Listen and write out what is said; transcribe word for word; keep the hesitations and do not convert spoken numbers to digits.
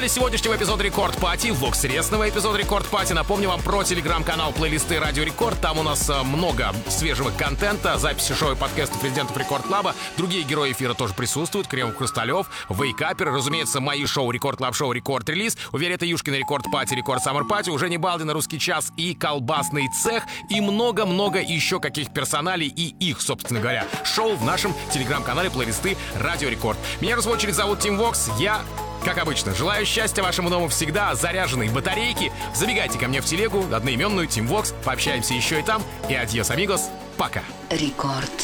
финале сегодняшнего эпизода Рекорд Пати, влог средственного эпизода Рекорд Пати. Напомню вам про телеграм-канал плейлисты Радио Рекорд. Там у нас много свежего контента, записи шоу и подкастов президентов Рекорд Клаба. Другие герои эфира тоже присутствуют. Кремов, Хрусталев, Вейкапер. Разумеется, мои шоу Рекорд Клаб Шоу, Рекорд Релиз. У Виолетты Юшкиной Рекорд Пати, Рекорд Саммер Пати. Уже не Балдина, Русский час и Колбасный цех. И много-много еще каких персоналей и их, собственно говоря, шоу в нашем телеграм-канале плейлисты Радио Рекорд. Меня, в свою очередь, зовут Тим Вокс. Я, как обычно, желаю счастья вашему дому всегда, заряженной батарейки. Забегайте ко мне в телегу, одноименную Тим Вокс. Пообщаемся еще и там. И адьос, амигос. Пока. Рекорд.